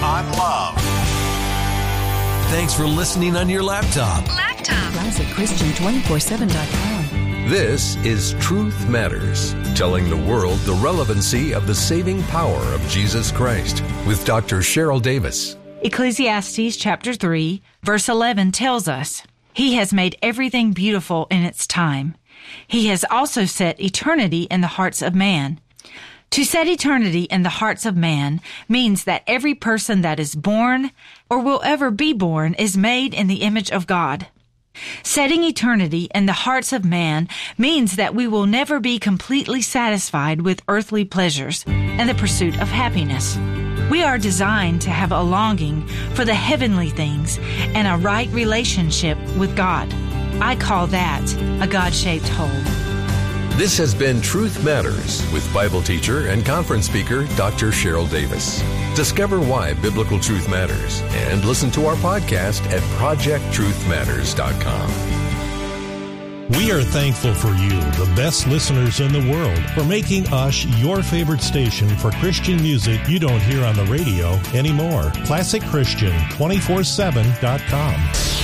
on love. Thanks for listening on your laptop. ClassicChristian247.com. This is Truth Matters, telling the world the relevancy of the saving power of Jesus Christ with Dr. Cheryl Davis. Ecclesiastes chapter 3, verse 11 tells us, He has made everything beautiful in its time. He has also set eternity in the hearts of man. To set eternity in the hearts of man means that every person that is born or will ever be born is made in the image of God. Setting eternity in the hearts of man means that we will never be completely satisfied with earthly pleasures and the pursuit of happiness. We are designed to have a longing for the heavenly things and a right relationship with God. I call that a God-shaped hole. This has been Truth Matters with Bible teacher and conference speaker Dr. Cheryl Davis. Discover why biblical truth matters and listen to our podcast at projecttruthmatters.com. We are thankful for you, the best listeners in the world, for making us your favorite station for Christian music you don't hear on the radio anymore. ClassicChristian247.com.